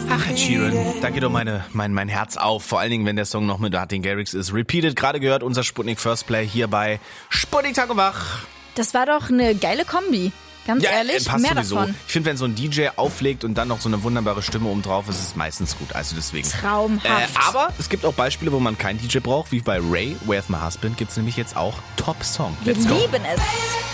Ach, Ed Sheeran, da geht doch mein Herz auf. Vor allen Dingen, wenn der Song noch mit Martin Garrix ist. Repeated, gerade gehört unser Sputnik First Play hier bei Sputnik Tag und Wach. Das war doch eine geile Kombi. Ganz ehrlich, passt mehr sowieso. davon. Ich finde, wenn so ein DJ auflegt und dann noch so eine wunderbare Stimme oben drauf ist, ist es meistens gut. Also deswegen. Traumhaft. Aber es gibt auch Beispiele, wo man keinen DJ braucht, wie bei Ray, Where's My Husband, gibt es nämlich jetzt auch Top Song. Wir Let's go. lieben es.